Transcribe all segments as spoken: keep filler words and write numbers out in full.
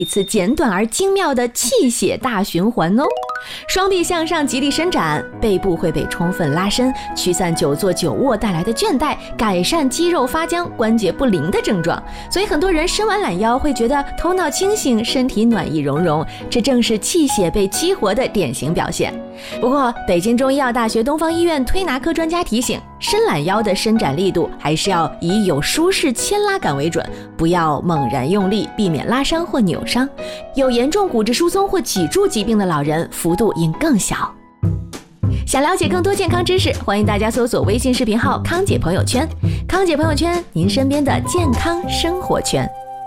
一次简短而精妙的气血大循环哦。双臂向上极力伸展，背部会被充分拉伸，驱散久坐久卧带来的倦怠，改善肌肉发僵、关节不灵的症状。所以很多人伸完懒腰会觉得头脑清醒，身体暖意融融，这正是气血被激活的典型表现。不过，北京中医药大学东方医院推拿科专家提醒，伸懒腰的伸展力度还是要以有舒适牵拉感为准，不要猛然用力，避免拉伤或扭伤。有严重骨质疏松或脊柱疾病的老人，幅度应更小。想了解更多健康知识，欢迎大家搜索微信视频号康姐朋友圈。康姐朋友圈，您身边的健康生活圈。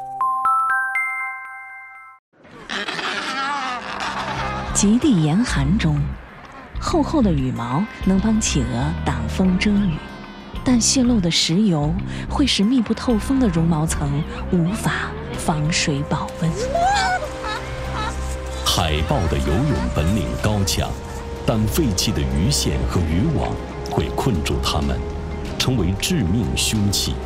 极地严寒中，厚厚的羽毛能帮企鹅挡风遮雨，但泄漏的石油会使密不透风的绒毛层无法防水保温。 海豹的游泳本领高强，但废弃的鱼线和渔网会困住它们，成为致命凶器。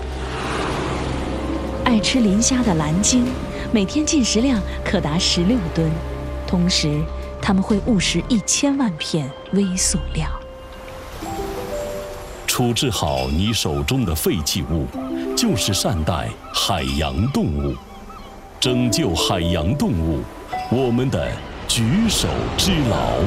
爱吃磷虾的蓝鲸，每天进食量可达十六吨，同时它们会误食一千万片微塑料。 处置好你手中的废弃物，就是善待海洋动物，拯救海洋动物，我们的举手之劳。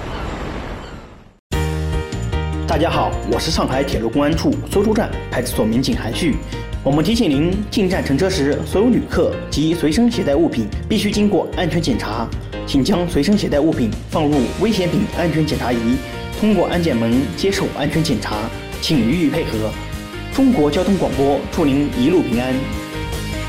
大家好，我是上海铁路公安处苏州站派出所民警韩旭。我们提醒您，进站乘车时，所有旅客及随身携带物品必须经过安全检查，请将随身携带物品放入危险品安全检查仪，通过安检门接受安全检查，请予以配合。中国交通广播祝您一路平安。